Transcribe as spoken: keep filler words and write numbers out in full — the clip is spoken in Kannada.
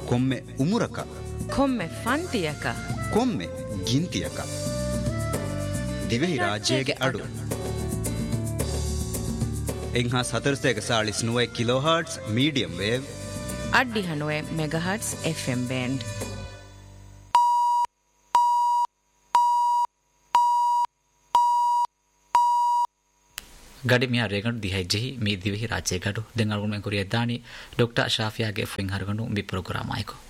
ಕೊಮ್ಮೆ ಉಮುರಕ ಕೊಮ್ಮೆ ಫಂತಿಯಕ ಕೊಮ್ಮೆ ಗಿಂತಿಯಕ ದಿವೆಹಿ ರಾಜ್ಯಗೆ ಅಡು ಎಂಹಾ ಸತರ್ಸೆಗ ಸಾಳಿಸ್ ನುವೆ ಕಿಲೋ ಹರ್ಟ್ಸ್ ಮೀಡಿಯಂ ವೇವ್ ಅಡ್ಡಿ ಹನುವೆ ಮೆಗಾ ಹರ್ಟ್ಸ್ ಎಫ್ಎಂ ಬ್ಯಾಂಡ್ ಗಡಿ ಮಿಯಾ ರೇಗಂಡು ದಿಹೈ ಜೆಹಿ ಮೀ ದಿವೆಹಿ ರಾಜ್ಯ ಗಡು ದೆಂಗಲ್ಗುಣ ಮೆಂಕುರಿಯ ದಾನಿ ಡಾಕ್ಟರ್ ಶಾಫಿಯಾಗೆ ಫಿಂಗ್ ಹರಗಂಡು ಮಿ ಪ್ರೋಗ್ರಾಮ್ ಆಯ್ಕೋ